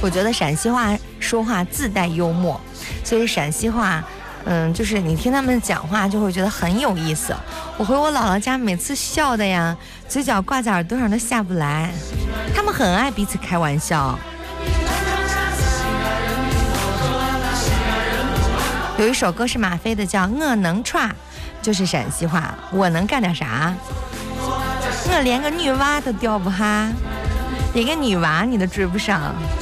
我觉得陕西话说话自带幽默，所以陕西话就是你听他们讲话就会觉得很有意思。我回我姥姥家每次笑的呀，嘴角挂在耳朵上都下不来。他们很爱彼此开玩笑。有一首歌是马飞的，叫我能串，就是陕西话，我能干点啥？我连个女娃都钓不哈，连个女娃你都追不上。